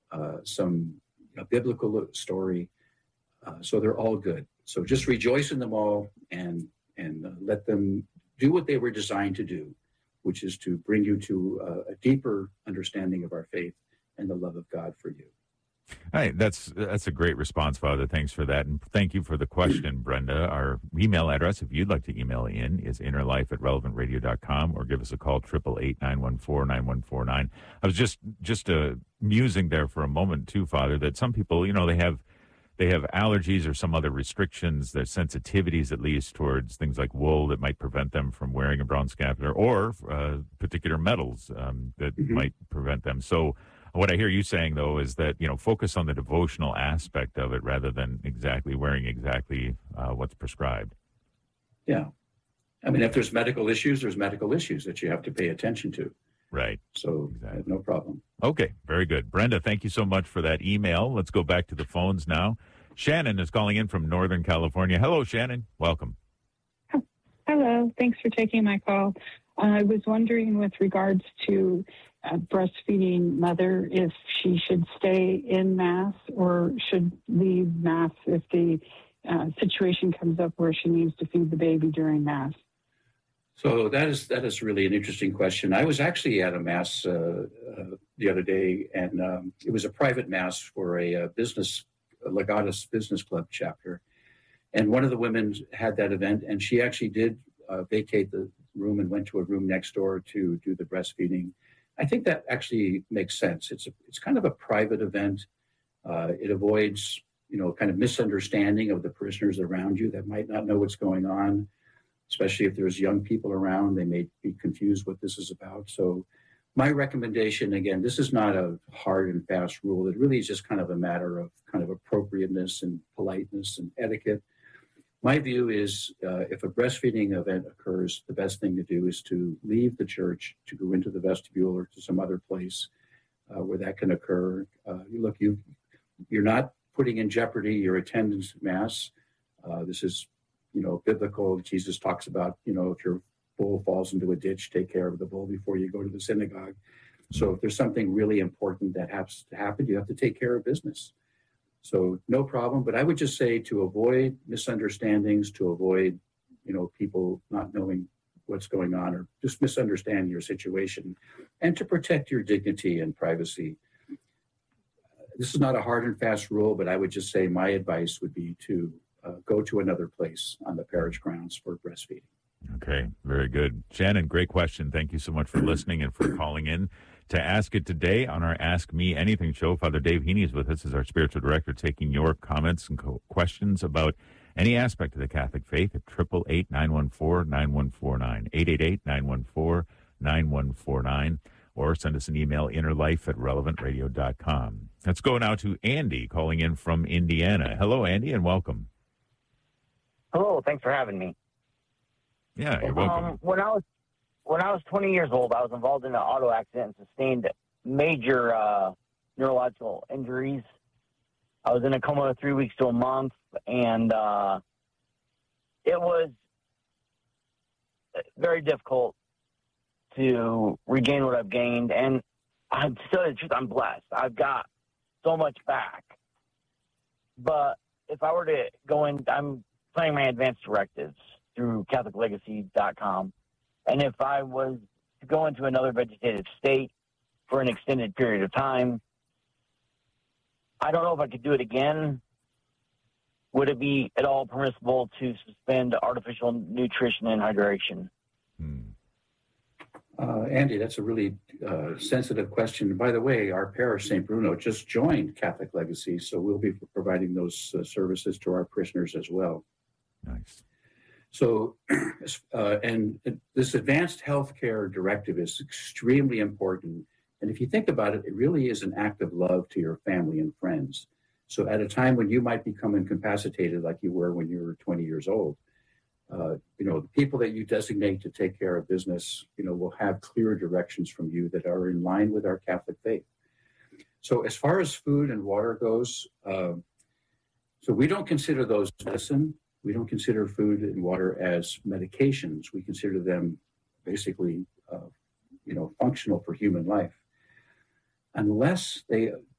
some biblical story. So they're all good. So just rejoice in them all and let them do what they were designed to do, which is to bring you to a deeper understanding of our faith and the love of God for you. All right, that's a great response, Father. Thanks for that. And thank you for the question, Brenda. Our email address, if you'd like to email in, is innerlife@relevantradio.com, or give us a call, 888-914-9149. I was just musing there for a moment, too, Father, that some people, they have allergies or some other restrictions, their sensitivities at least towards things like wool that might prevent them from wearing a brown scapular, or particular metals that might prevent them. So what I hear you saying, though, is that, focus on the devotional aspect of it rather than exactly wearing what's prescribed. Yeah. I mean, if there's medical issues that you have to pay attention to. Right. So exactly. No problem. Okay, very good. Brenda, thank you so much for that email. Let's go back to the phones now. Shannon is calling in from Northern California. Hello, Shannon. Welcome. Hello. Thanks for taking my call. I was wondering with regards to a breastfeeding mother if she should stay in Mass or should leave Mass if the situation comes up where she needs to feed the baby during Mass. So that is really an interesting question. I was actually at a Mass the other day, and it was a private Mass for a Legatus Business Club chapter. And one of the women had that event, and she actually did vacate the room and went to a room next door to do the breastfeeding. I think that actually makes sense. It's kind of a private event. It avoids, kind of misunderstanding of the parishioners around you that might not know what's going on, especially if there's young people around. They may be confused what this is about. So my recommendation, again, this is not a hard and fast rule. It really is just kind of a matter of kind of appropriateness and politeness and etiquette. My view is if a breastfeeding event occurs, the best thing to do is to leave the church, to go into the vestibule or to some other place where that can occur. You're not putting in jeopardy your attendance at Mass. This is, biblical. Jesus talks about, if your bull falls into a ditch, take care of the bull before you go to the synagogue. So if there's something really important that has to happen, you have to take care of business. So no problem, but I would just say to avoid misunderstandings, to avoid, people not knowing what's going on or just misunderstand your situation, and to protect your dignity and privacy. This is not a hard and fast rule, but I would just say my advice would be to go to another place on the parish grounds for breastfeeding. Okay, very good. Shannon, great question. Thank you so much for listening and for calling in to ask it today on our Ask Me Anything show. Father Dave Heaney is with us as our spiritual director, taking your comments and questions about any aspect of the Catholic faith at 888-914-9149, 888-914-9149, or send us an email, innerlife@relevantradio.com. Let's go now to Andy calling in from Indiana. Hello, Andy, and welcome. Hello, thanks for having me. Yeah, you're welcome. When I was 20 years old, I was involved in an auto accident and sustained major neurological injuries. I was in a coma 3 weeks to a month, and it was very difficult to regain what I've gained. And I'm still, the truth, I'm blessed. I've got so much back. But if I were to go in, I'm planning my advanced directives through CatholicLegacy.com. And if I was to go into another vegetative state for an extended period of time, I don't know if I could do it again. Would it be at all permissible to suspend artificial nutrition and hydration? Andy, that's a really sensitive question. By the way, our parish, St. Bruno, just joined Catholic Legacy, so we'll be providing those services to our parishioners as well. Nice. So, and this advanced healthcare directive is extremely important. And if you think about it, it really is an act of love to your family and friends. So at a time when you might become incapacitated like you were when you were 20 years old, the people that you designate to take care of business, will have clear directions from you that are in line with our Catholic faith. So as far as food and water goes, so we don't consider those medicine. We don't consider food and water as medications. We consider them basically, functional for human life. Unless they